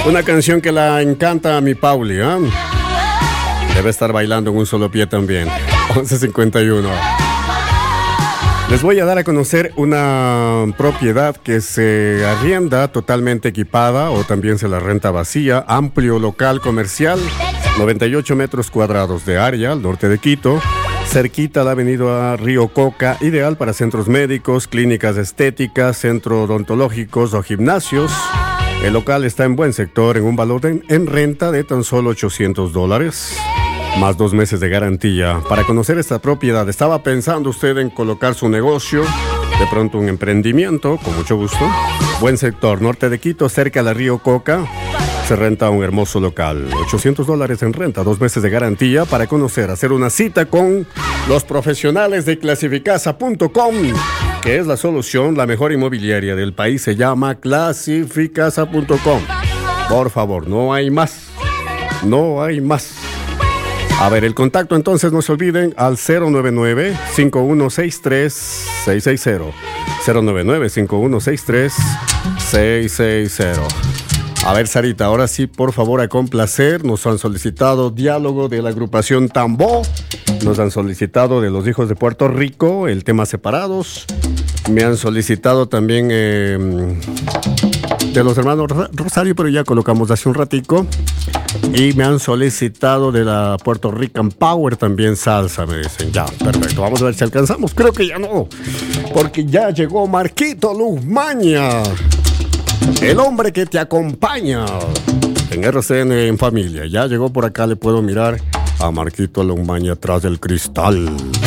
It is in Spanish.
Una canción que la encanta a mi Pauli, ¿eh? Debe estar bailando en un solo pie también. 11:51. Les voy a dar a conocer una propiedad que se arrienda totalmente equipada o también se la renta vacía. Amplio local comercial, 98 metros cuadrados de área al norte de Quito. Cerquita a la avenida Río Coca, ideal para centros médicos, clínicas estéticas, centros odontológicos o gimnasios. El local está en buen sector, en un valor en renta de tan solo $800, más 2 meses de garantía. Para conocer esta propiedad, ¿estaba pensando usted en colocar su negocio? De pronto un emprendimiento, con mucho gusto. Buen sector, norte de Quito, cerca a la Río Coca. Se renta un hermoso local, $800 en renta, 2 meses de garantía. Para conocer, hacer una cita con los profesionales de Clasificasa.com, que es la solución, la mejor inmobiliaria del país. Se llama Clasificasa.com. Por favor, no hay más. No hay más. A ver, el contacto entonces, no se olviden, al 099-5163-660. 099-5163-660. A ver, Sarita, ahora sí, por favor, a complacer. Nos han solicitado diálogo de la agrupación Tambó. Nos han solicitado de los hijos de Puerto Rico, el tema Separados. Me han solicitado también de los hermanos Rosario, pero ya colocamos hace un ratico. Y me han solicitado de la Puerto Rican Power también salsa, me dicen. Ya, perfecto. Vamos a ver si alcanzamos. Creo que ya no, porque ya llegó Marquito Luzmaña, el hombre que te acompaña en RCN en familia. Ya llegó por acá, le puedo mirar a Marquito Luzmaña atrás del cristal.